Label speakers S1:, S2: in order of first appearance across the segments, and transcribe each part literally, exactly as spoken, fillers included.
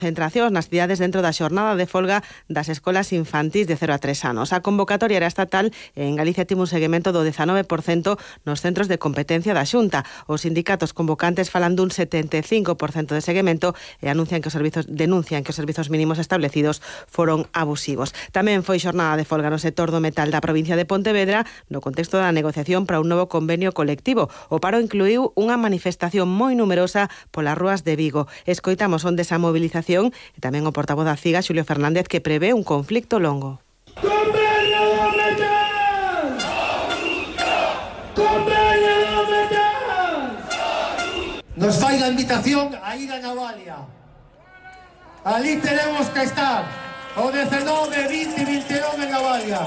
S1: Concentracións nas cidades dentro da xornada de folga das escolas infantís de cero a tres anos. A convocatoria era estatal e en Galicia tivo un seguimento do dezanove por cento nos centros de competencia da Xunta. Os sindicatos convocantes falan dun setenta e cinco por cento de seguimento e anuncian que os servizos denuncian que os servizos mínimos establecidos foron abusivos. Tamén foi xornada de folga no sector do metal da provincia de Pontevedra no contexto da negociación para un novo convenio colectivo. O paro incluiu unha manifestación moi numerosa polas rúas de Vigo. Escoitamos onde esa movilización e tamén o portavoz da CIGA, Xulio Fernández, que prevé un conflicto longo.
S2: ¡Convenio do metal! ¡Convenio do metal!
S3: Nos fai a invitación a ir a Navalia. Ali tenemos que estar o dezanove, vinte e vinte e nove en Navalia.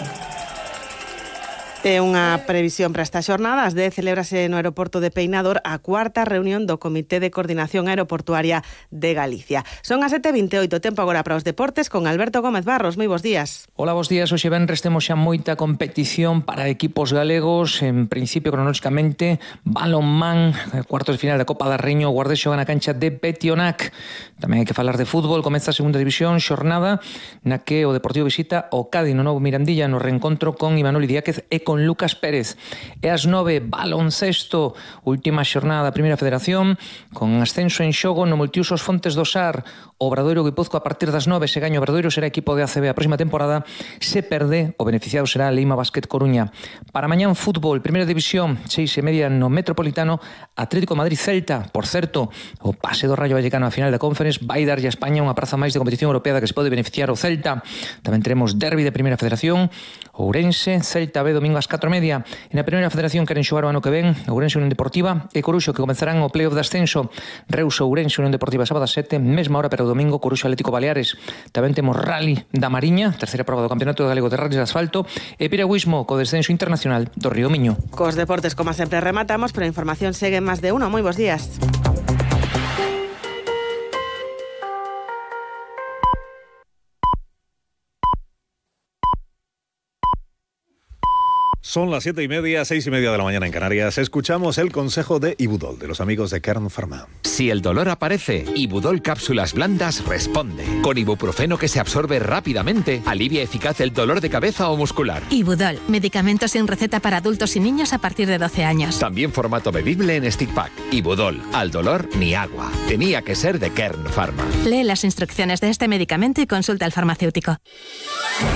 S1: É unha previsión para esta xornada. Ás dez celébrase no aeroporto de Peinador a cuarta reunión do Comité de Coordinación Aeroportuaria de Galicia. Son as sete e vinte e oito, tempo agora para os deportes con Alberto Gómez Barros. Moi bons días.
S4: Hola, bons días. Hoxe venres temos xa moita competición para equipos galegos. En principio, cronolóxicamente, balonmán, cuartos de final da Copa da Reino, o Guardés xoga na cancha de Petionac. Tamén hai que falar de fútbol. Comeza a segunda división, xornada na que o Deportivo visita o Cádiz no novo Mirandilla no reencontro con Imanol Idiáquez e con Lucas Pérez. E ás nove, baloncesto, última xornada da Primeira Federación, con ascenso en xogo no multiusos Fontes do Sar. O Obradoiro Guipúzcoa a partir das nove, se gaña o Obradoiro será equipo de A C B a próxima temporada. Se perde, o beneficiado será a Leima Basket Coruña. Para mañán, fútbol, Primeira División, seis e media no Metropolitano, Atlético Madrid-Celta. Por certo, o pase do Rayo Vallecano a final da Conference vai darlle a España unha praza máis de competición europea da que se pode beneficiar o Celta. Tamén teremos derbi de Primeira Federación, Ourense, Celta B, domingo ás catro e media. E na Primeira Federación queren xogar o ano que ven Ourense Unión Deportiva e Coruxo, que comenzarán o playoff de ascenso. Reus Ourense Unión Deportiva sábado ás sete, mesma hora, pero o domingo Coruxo Atlético Baleares. Tamén temos Rally da Mariña, terceira proba do Campeonato Galego de Rallys de Asfalto, e piragüismo co descenso internacional do Río Miño.
S1: Cos deportes, como sempre, rematamos, pero a información segue en máis de uno. Moi bons días.
S5: Son las siete y media, seis y media de la mañana en Canarias. Escuchamos el consejo de Ibudol, de los amigos de Kern Pharma.
S6: Si el dolor aparece, Ibudol Cápsulas Blandas responde. Con ibuprofeno que se absorbe rápidamente, alivia eficaz el dolor de cabeza o muscular.
S7: Ibudol, medicamento sin receta para adultos y niños a partir de doce años.
S6: También formato bebible en stick pack. Ibudol, al dolor ni agua. Tenía que ser de Kern Pharma.
S7: Lee las instrucciones de este medicamento y consulta al farmacéutico.